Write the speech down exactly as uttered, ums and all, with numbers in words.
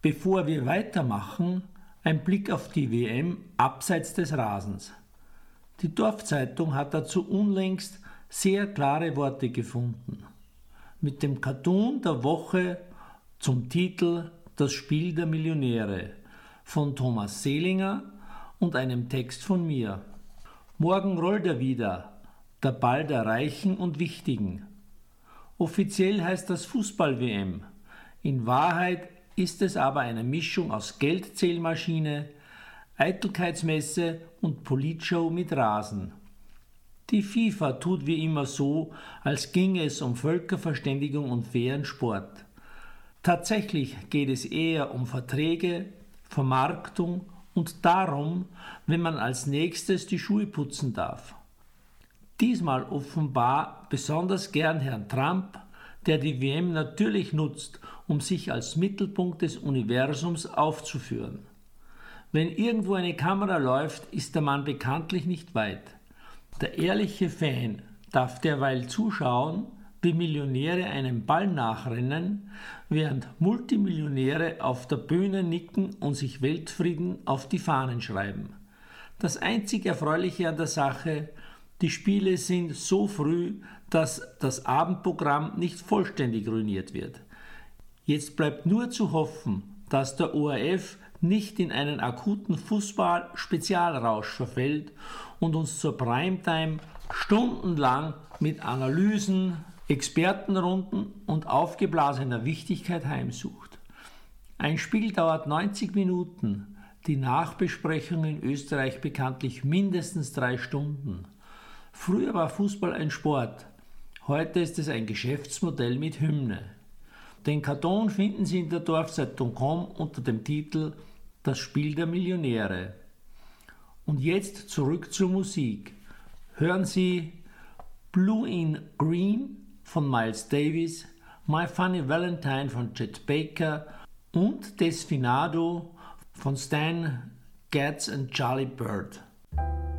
Bevor wir weitermachen, ein Blick auf die W M abseits des Rasens. Die Dorfzeitung hat dazu unlängst sehr klare Worte gefunden. Mit dem Cartoon der Woche zum Titel Das Spiel der Millionäre von Thomas Selinger und einem Text von mir. Morgen rollt er wieder, der Ball der Reichen und Wichtigen. Offiziell heißt das Fußball-W M. In Wahrheit ist es aber eine Mischung aus Geldzählmaschine, Eitelkeitsmesse und Politshow mit Rasen. Die FIFA tut wie immer so, als ginge es um Völkerverständigung und fairen Sport. Tatsächlich geht es eher um Verträge, Vermarktung und darum, wenn man als nächstes die Schuhe putzen darf. Diesmal offenbar besonders gern Herrn Trump, der die W M natürlich nutzt, um sich als Mittelpunkt des Universums aufzuführen. Wenn irgendwo eine Kamera läuft, ist der Mann bekanntlich nicht weit. Der ehrliche Fan darf derweil zuschauen, wie Millionäre einem Ball nachrennen, während Multimillionäre auf der Bühne nicken und sich Weltfrieden auf die Fahnen schreiben. Das einzig Erfreuliche an der Sache: die Spiele sind so früh, dass das Abendprogramm nicht vollständig ruiniert wird. Jetzt bleibt nur zu hoffen, dass der O R F nicht in einen akuten Fußball-Spezialrausch verfällt und uns zur Primetime stundenlang mit Analysen, Expertenrunden und aufgeblasener Wichtigkeit heimsucht. Ein Spiel dauert neunzig Minuten, die Nachbesprechung in Österreich bekanntlich mindestens drei Stunden. Früher war Fußball ein Sport, heute ist es ein Geschäftsmodell mit Hymne. Den Karton finden Sie in der Dorfzeitung Punkt com unter dem Titel Das Spiel der Millionäre. Und jetzt zurück zur Musik. Hören Sie Blue in Green von Miles Davis, My Funny Valentine von Chet Baker und Destinado von Stan Getz und Charlie Bird.